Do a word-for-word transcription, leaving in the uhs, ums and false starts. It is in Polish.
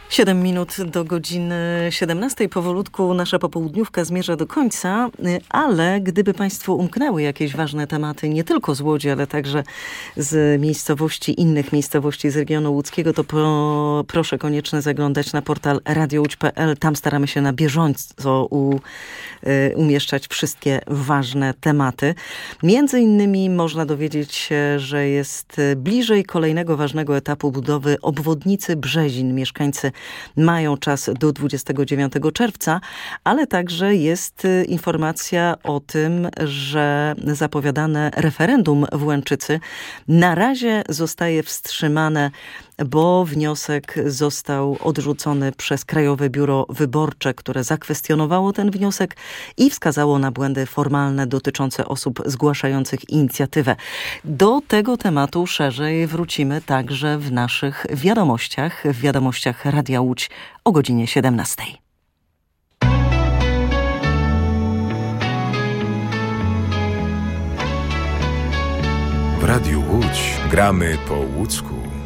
Siedem minut do godziny siedemnastej. Powolutku nasza popołudniówka zmierza do końca, ale gdyby Państwu umknęły jakieś ważne tematy, nie tylko z Łodzi, ale także z miejscowości, innych miejscowości z regionu łódzkiego, to pro, proszę koniecznie zaglądać na portal radio łódź kropka p l. Tam staramy się na bieżąco u, y, umieszczać wszystkie ważne tematy. Między innymi można dowiedzieć się, że jest bliżej kolejnego ważnego etapu budowy obwodnicy Brzezin. Mieszkańcy mają czas do dwudziestego dziewiątego czerwca, ale także jest informacja o tym, że zapowiadane referendum w Łęczycy na razie zostaje wstrzymane, bo wniosek został odrzucony przez Krajowe Biuro Wyborcze, które zakwestionowało ten wniosek i wskazało na błędy formalne dotyczące osób zgłaszających inicjatywę. Do tego tematu szerzej wrócimy także w naszych wiadomościach, w wiadomościach Radia Łódź o godzinie siedemnastej. W Radiu Łódź gramy po łódzku.